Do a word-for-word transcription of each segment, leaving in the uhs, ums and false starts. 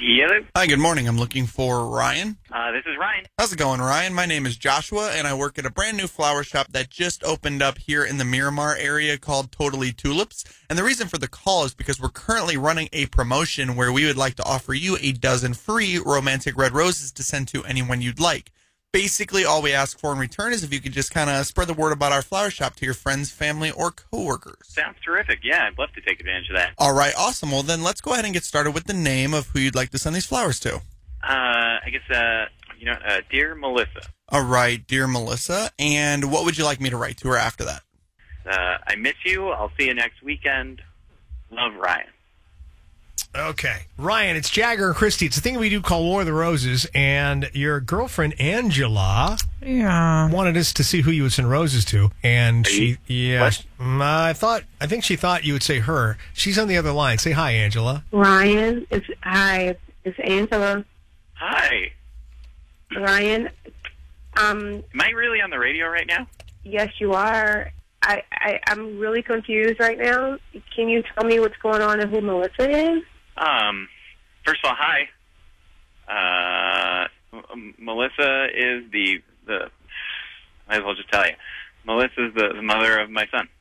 Hello. Hi, good morning. I'm looking for Ryan. Uh, this is Ryan. How's it going, Ryan? My name is Joshua, and I work at a brand new flower shop that just opened up here in the Miramar area called Totally Tulips. And the reason for the call is because we're currently running a promotion where we would like to offer you a dozen free romantic red roses to send to anyone you'd like. Basically, all we ask for in return is if you could just kind of spread the word about our flower shop to your friends, family, or coworkers. Sounds terrific. Yeah, I'd love to take advantage of that. All right, awesome. Well, then let's go ahead and get started with the name of who you'd like to send these flowers to. Uh, I guess, uh, you know, uh, dear Melissa. All right, dear Melissa. And what would you like me to write to her after that? Uh, I miss you. I'll see you next weekend. Love, Ryan. Okay. Ryan, it's Jagger and Christy. It's a thing we do called War of the Roses, and your girlfriend, Angela, Yeah. wanted us to see who you would send roses to, and Are she, you- yeah, what? mm, I thought, I think she thought you would say her. She's on the other line. Say hi, Angela. Ryan, it's hi, it's Angela. Hi. Ryan, um, Am I really on the radio right now? yes, you are. I, I I'm really confused right now. Can you tell me what's going on and who Melissa is? Um, first of all, hi. Uh, M- Melissa is the, the, might as well just tell you. Melissa's the, the mother of my son.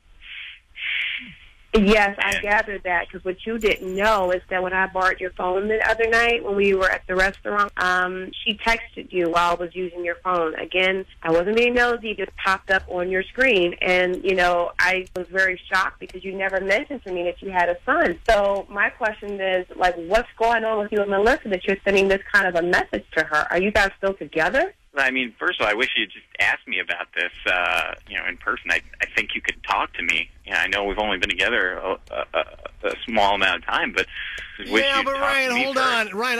Yes, I And- gathered that because what you didn't know is that when I borrowed your phone the other night when we were at the restaurant, um, she texted you while I was using your phone. Again, I wasn't being nosy; it just popped up on your screen, and you know I was very shocked because you never mentioned to me that you had a son. So my question is, like, what's going on with you and Melissa that you're sending this kind of a message to her? Are you guys still together? I mean, first of all, I wish you'd just asked me about this, uh, you know, in person. I, I think you could talk to me. Yeah, I know we've only been together a, a, a, a small amount of time, but I just wish Yeah, you'd but talk Ryan, to me hold first. on. Ryan,